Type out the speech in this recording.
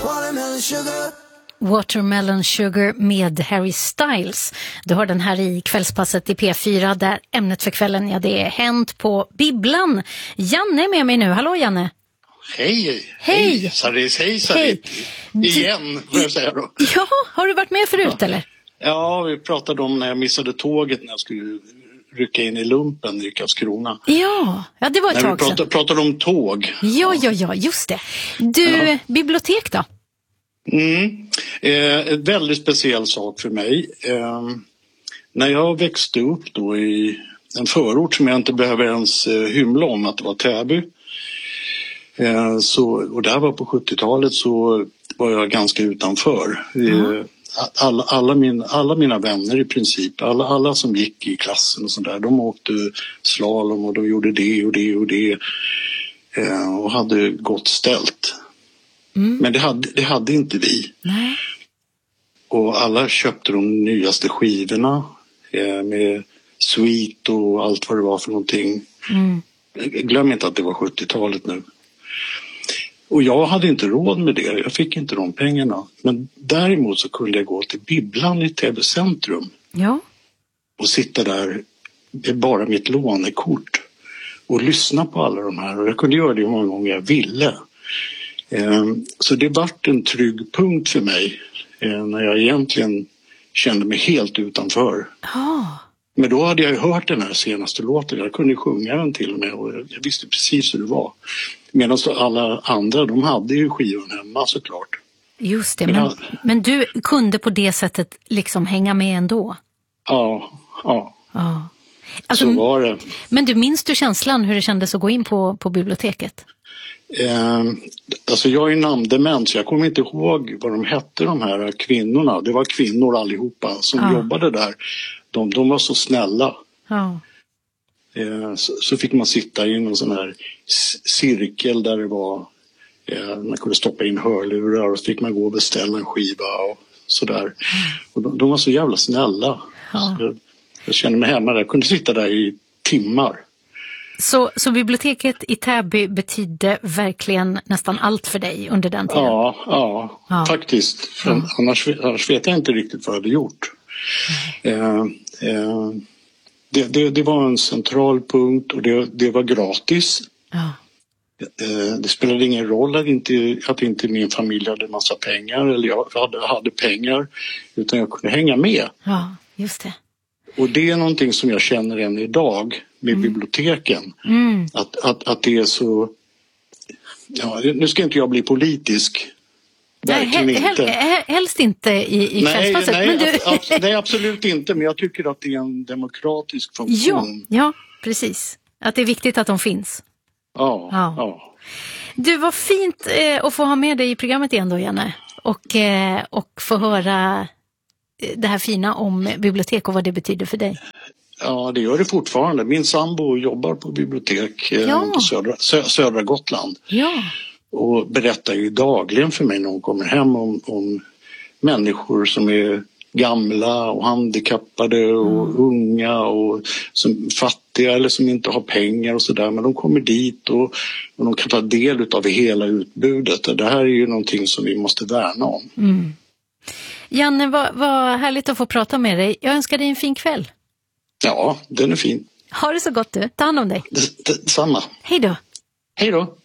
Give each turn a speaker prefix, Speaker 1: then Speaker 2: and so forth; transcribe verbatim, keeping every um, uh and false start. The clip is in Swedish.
Speaker 1: Watermelon sugar.
Speaker 2: Watermelon Sugar med Harry Styles. Du har den här i kvällspasset i P fyra där ämnet för kvällen, ja, det är Hänt på Bibblan. Janne är med mig nu. Hallå Janne.
Speaker 3: Hej.
Speaker 2: Hej.
Speaker 3: Hej Saris. Hej Sarit. Igen, får jag säga då.
Speaker 2: Ja, har du varit med förut
Speaker 3: ja.
Speaker 2: eller?
Speaker 3: Ja, vi pratade om när jag missade tåget när jag skulle rycka in i lumpen i Karlskrona.
Speaker 2: Ja, ja det var ett
Speaker 3: när
Speaker 2: tag
Speaker 3: vi pratade,
Speaker 2: sedan.
Speaker 3: pratade om tåg.
Speaker 2: Ja, ja, ja, just det. Du,
Speaker 3: ja.
Speaker 2: bibliotek då?
Speaker 3: Mm. Eh, ett väldigt speciell sak för mig. Eh, när jag växte upp då i en förort som jag inte behöver ens eh, hymla om att det var Täby. Eh, så, och där var på sjuttiotalet så var jag ganska utanför. Mm. Eh, alla, alla, min, alla mina vänner i princip, alla, alla som gick i klassen och sådär, de åkte slalom och de gjorde det och det och det. Eh, och hade gott ställt. Mm. Men det hade, det hade inte vi.
Speaker 2: Nej.
Speaker 3: Och alla köpte de nyaste skivorna eh, med Sweet och allt vad det var för någonting. Mm. Glöm inte att det var sjuttiotalet nu. Och jag hade inte råd med det. Jag fick inte de pengarna. Men däremot så kunde jag gå till Bibblan i Täby centrum.
Speaker 2: Ja.
Speaker 3: Och sitta där med bara mitt lånekort. Och lyssna på alla de här. Och jag kunde göra det många gånger jag ville. Så det vart en trygg punkt för mig när jag egentligen kände mig helt utanför.
Speaker 2: Oh.
Speaker 3: Men då hade jag ju hört den här senaste låten. Jag kunde sjunga den till och med och jag visste precis hur det var. Medan alla andra, de hade ju skivan hemma såklart.
Speaker 2: Just det, men, men, men du kunde på det sättet liksom hänga med ändå?
Speaker 3: Ja, ja.
Speaker 2: ja. Alltså,
Speaker 3: så var det.
Speaker 2: Men du, minns du känslan hur det kändes att gå in på, på biblioteket?
Speaker 3: Eh, alltså jag är namndement så jag kommer inte ihåg vad de hette de här kvinnorna. Det var kvinnor allihopa som ja. jobbade där. De, de var så snälla.
Speaker 2: Ja.
Speaker 3: Eh, så, så fick man sitta i en sån här cirkel där det var eh, man kunde stoppa in hörlurar och så fick man gå och beställa en skiva och sådär. Mm. Och de, de var så jävla snälla.
Speaker 2: Ja.
Speaker 3: Så jag, jag kände mig hemma där. Jag kunde sitta där i timmar.
Speaker 2: Så, så biblioteket i Täby betydde verkligen nästan allt för dig under den tiden?
Speaker 3: Ja, ja, ja. faktiskt. Ja. Annars, annars vet jag inte riktigt vad jag hade gjort. Eh, eh, det, det, det var en central punkt och det, det var gratis.
Speaker 2: Ja.
Speaker 3: Eh, det spelade ingen roll att inte, att inte min familj hade massa pengar eller jag hade, hade pengar utan jag kunde hänga med.
Speaker 2: Ja, just det.
Speaker 3: Och det är någonting som jag känner än idag med mm. biblioteken. Mm. Att, att, att det är så... Ja, nu ska inte jag bli politisk. Verkligen
Speaker 2: nej,
Speaker 3: inte.
Speaker 2: Hel, helst inte i, i
Speaker 3: nej,
Speaker 2: kvällspasset.
Speaker 3: Nej,
Speaker 2: men du...
Speaker 3: ab, ab, nej, absolut inte. Men jag tycker att det är en demokratisk funktion.
Speaker 2: Ja, ja, precis. Att det är viktigt att de finns.
Speaker 3: Ja, ja. ja.
Speaker 2: Du, var fint eh, att få ha med dig i programmet igen då, Janne. Och, eh, och få höra det här fina om bibliotek och vad det betyder för dig.
Speaker 3: Ja, det gör det fortfarande. Min sambo jobbar på bibliotek ja. på södra, sö, södra Gotland.
Speaker 2: Ja.
Speaker 3: Och berättar ju dagligen för mig när hon kommer hem om, om människor som är gamla och handikappade och mm. unga och som fattiga eller som inte har pengar och sådär. Men de kommer dit och, och de kan ta del av hela utbudet. Och det här är ju någonting som vi måste värna om.
Speaker 2: Mm. Janne, vad, vad härligt att få prata med dig. Jag önskar dig en fin kväll.
Speaker 3: Ja, den är fin.
Speaker 2: Ha det så gott du. Ta hand om dig.
Speaker 3: Det, det, samma.
Speaker 2: Hej då.
Speaker 3: Hej då.